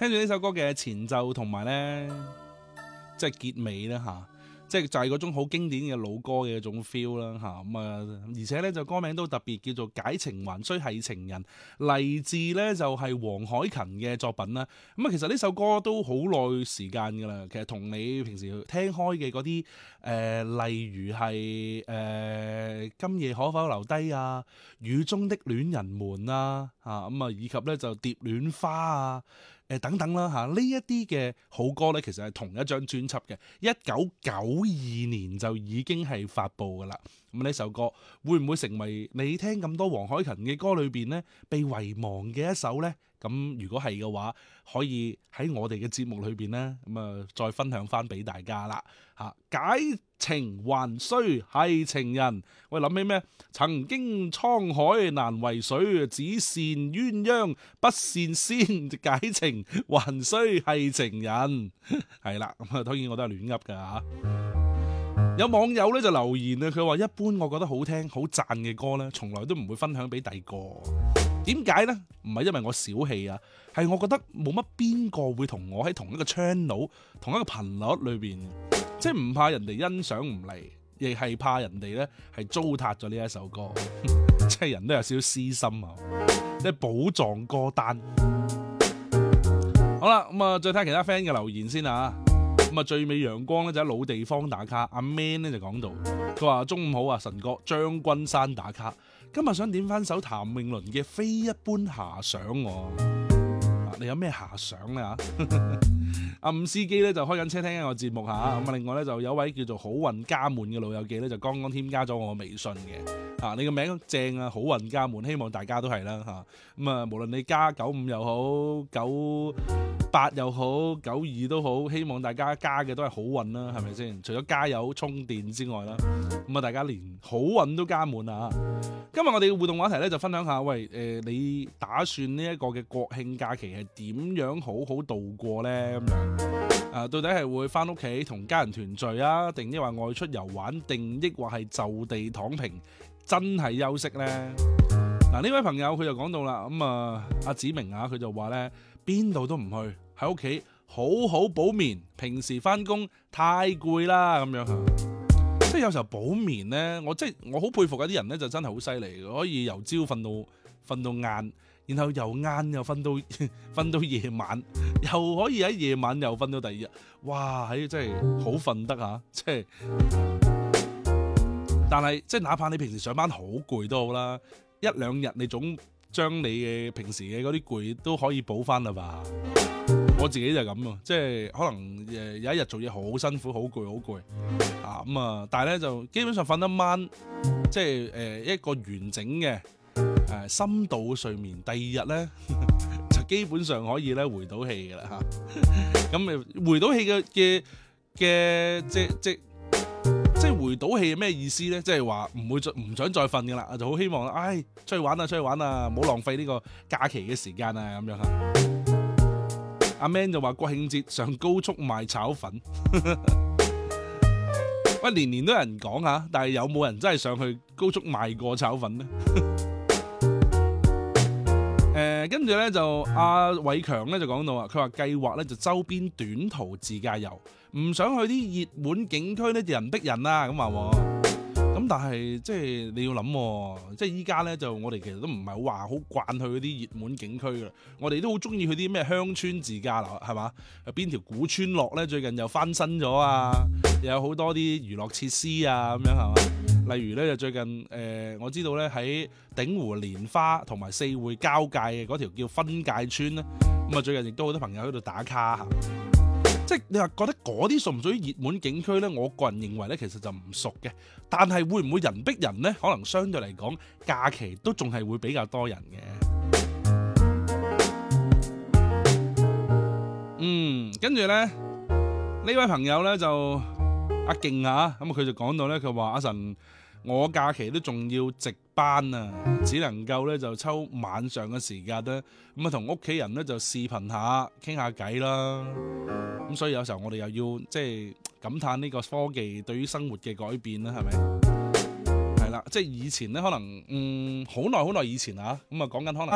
聽住呢首歌嘅前奏同埋咧，即係結尾啦吓。即係就係嗰種好經典嘅老歌嘅一種 feel 啦嚇，咁而且咧就歌名都特別叫做解情還須繫情人，嚟自咧就係黃凱芹嘅作品啦。咁其實呢首歌都好耐時間㗎啦，其實同你平時聽開嘅嗰啲例如係今夜可否留低啊，雨中的戀人們啊以及咧就蝶戀花啊。等等啦嚇，呢一啲嘅好歌咧，其實係同一張專輯嘅，1992年就已經係發布㗎啦。咁呢首歌會唔會成為你聽咁多黃凱芹嘅歌裏邊咧被遺忘嘅一首呢？咁如果係嘅話，可以喺我哋嘅節目裏邊咧，再分享翻俾大家啦嚇。解情還須繫情人，喂諗起咩？曾經滄海難為水，只羨鴛鴦不羨仙。解情還須繫情人，係啦。咁當然我都係亂噏㗎嚇。有網友咧就留言啊，佢話一般我覺得好聽好讚嘅歌咧，從來都唔會分享俾第個。點解呢？唔係因為我小氣啊，係我覺得冇乜邊個會同我喺同一個 channel、同一個頻率裏邊，即係唔怕人哋欣賞唔嚟，亦係怕人哋咧係糟蹋咗呢一首歌。即係人都有少少私心啊，即係寶藏歌單。好啦，再睇下其他 friend 嘅留言先啊。最美陽光咧就喺老地方打卡，阿 Man 咧就講到，佢話中午好啊，神哥將軍山打卡，今日想點翻首譚詠麟嘅《非一般遐想》你有咩遐想咧嚇？阿伍司機咧就開緊車聽緊我節目嚇，另外咧就有位叫做好運加滿嘅老友記咧就剛剛添加咗我微信嘅，你個名正啊，好運加滿，希望大家都係啦嚇。無論你加95又好98又好92都好，希望大家加嘅都係好運啦，係咪先？除咗加油充電之外啦，大家連好運都加滿啊！今日我哋嘅互動話題咧就分享下，你打算呢一個嘅國慶假期係點樣好好度過呢？咁樣到底係會翻屋企同家人團聚啊，定抑或外出遊玩，定抑或係就地躺平真係休息呢？呢位朋友佢就講到啦，阿子明啊，佢就話呢邊度都唔去，喺屋企好好補眠，平時翻工太攰啦咁樣嚇。即係有時候補眠咧，我好佩服嗰啲人咧，就真係好犀利，可以由朝瞓到晏，然後由晏又瞓到夜晚，又可以喺夜晚又瞓到第二日，哇！真係好瞓得嚇，即係。但係即係哪怕你平時上班好攰都好啦，一兩日你總將你嘅平時嘅嗰啲攰都可以補翻啦吧。我自己就咁啊，即係可能有一日做嘢好辛苦，好攰但係咧就基本上瞓得晚，即係一個完整嘅深度睡眠，第二日咧就基本上可以咧回到氣噶啦嚇。咁回到氣嘅即係回到氣係咩意思咧？即係話唔想再瞓噶啦，就好希望出去玩啊，唔好浪費呢個假期嘅時間啊咁樣嚇。阿 Man 就話國慶節上高速賣炒粉，年年都有人講嚇，但係有冇人真係上去高速賣過炒粉呢？跟住咧就阿偉強咧就講到佢話計劃咧就周邊短途自駕遊，唔想去啲熱門景區咧人逼人啊咁話。咁但係即係你要諗，即係依家咧就我哋其實都唔係好話好慣去嗰啲熱門景區噶啦，我哋都好中意去啲咩鄉村自駕遊係嘛？邊條古村落咧最近又翻新咗啊，又有好多啲娛樂設施啊咁樣係嘛？例如咧就最近我知道咧喺鼎湖蓮花同埋四會交界嘅嗰條叫分界村咧，最近亦都好多朋友喺度打卡嚇。即係你話覺得嗰啲屬唔屬於熱門景區呢？我個人認為呢，其實就唔屬嘅。但係會唔會人逼人呢？可能相對嚟講，假期都仲係會比較多人嘅。跟住呢，呢位朋友呢，就阿勁啊，咁佢就講到呢，佢話阿神，我假期都仲要值班啊，只能夠咧就抽晚上嘅時間咧，咁同屋企人咧就視頻下傾下偈啦。咁所以有時候我哋又要即係感嘆呢個科技對於生活嘅改變啦，係咪？係啦，即係以前咧可能好耐以前啊，咁講緊可能。